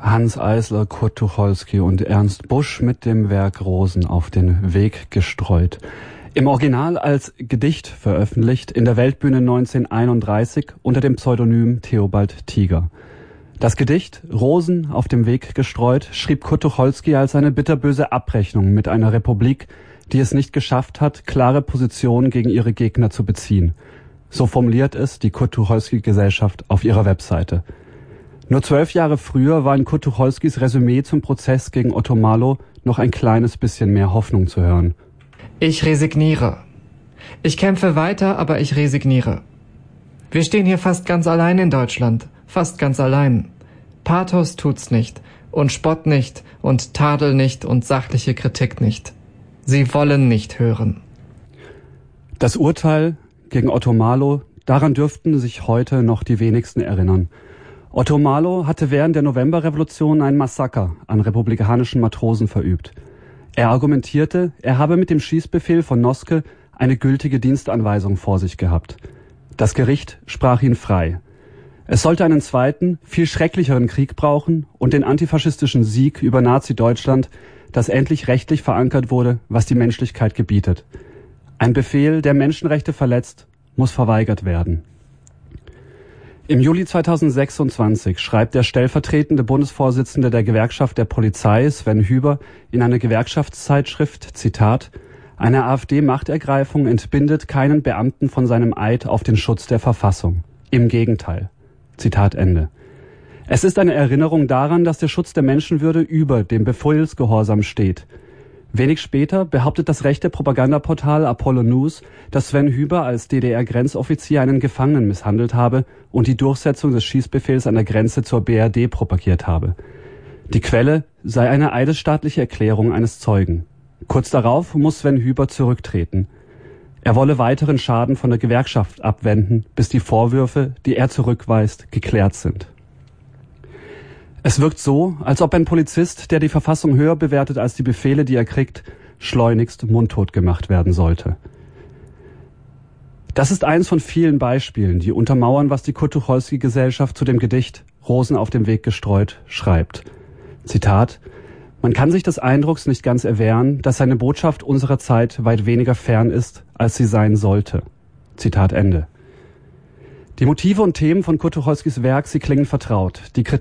Hanns Eisler, Kurt Tucholsky und Ernst Busch mit dem Werk Rosen auf den Weg gestreut. Im Original als Gedicht veröffentlicht, in der Weltbühne 1931 unter dem Pseudonym Theobald Tiger. Das Gedicht Rosen auf dem Weg gestreut schrieb Kurt Tucholsky als eine bitterböse Abrechnung mit einer Republik, die es nicht geschafft hat, klare Positionen gegen ihre Gegner zu beziehen. So formuliert es die Kurt-Tucholsky-Gesellschaft auf ihrer Webseite. Nur 12 Jahre früher war in Kurt Tucholskys Resümee zum Prozess gegen Otto Marlow noch ein kleines bisschen mehr Hoffnung zu hören. Ich resigniere. Ich kämpfe weiter, aber ich resigniere. Wir stehen hier fast ganz allein in Deutschland. Fast ganz allein. Pathos tut's nicht. Und Spott nicht. Und Tadel nicht. Und sachliche Kritik nicht. Sie wollen nicht hören. Das Urteil gegen Otto Marlow, daran dürften sich heute noch die wenigsten erinnern. Otto Marlow hatte während der Novemberrevolution ein Massaker an republikanischen Matrosen verübt. Er argumentierte, er habe mit dem Schießbefehl von Noske eine gültige Dienstanweisung vor sich gehabt. Das Gericht sprach ihn frei. Es sollte einen zweiten, viel schrecklicheren Krieg brauchen und den antifaschistischen Sieg über Nazi-Deutschland, das endlich rechtlich verankert wurde, was die Menschlichkeit gebietet. Ein Befehl, der Menschenrechte verletzt, muss verweigert werden. Im Juli 2026 schreibt der stellvertretende Bundesvorsitzende der Gewerkschaft der Polizei, Sven Hüber, in einer Gewerkschaftszeitschrift, Zitat, eine AfD-Machtergreifung entbindet keinen Beamten von seinem Eid auf den Schutz der Verfassung. Im Gegenteil. Zitat Ende. Es ist eine Erinnerung daran, dass der Schutz der Menschenwürde über dem Befehlsgehorsam steht. Wenig später behauptet das rechte Propagandaportal Apollo News, dass Sven Hüber als DDR-Grenzoffizier einen Gefangenen misshandelt habe und die Durchsetzung des Schießbefehls an der Grenze zur BRD propagiert habe. Die Quelle sei eine eidesstattliche Erklärung eines Zeugen. Kurz darauf muss Sven Hüber zurücktreten. Er wolle weiteren Schaden von der Gewerkschaft abwenden, bis die Vorwürfe, die er zurückweist, geklärt sind. Es wirkt so, als ob ein Polizist, der die Verfassung höher bewertet als die Befehle, die er kriegt, schleunigst mundtot gemacht werden sollte. Das ist eins von vielen Beispielen, die untermauern, was die Kurt-Tucholsky-Gesellschaft zu dem Gedicht Rosen auf dem Weg gestreut schreibt. Zitat: Man kann sich des Eindrucks nicht ganz erwehren, dass seine Botschaft unserer Zeit weit weniger fern ist, als sie sein sollte. Zitat Ende. Die Motive und Themen von Kurt Tucholskys Werk, sie klingen vertraut. Die Kritik